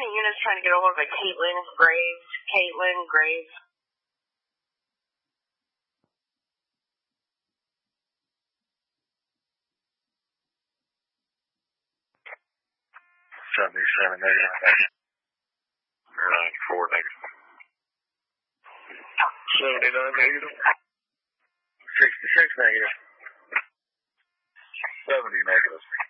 unit's trying to get a hold of a Caitlin Graves. Caitlin Graves. 77 negative. 94 negative. 79 negative. 66 negative. 70 negative.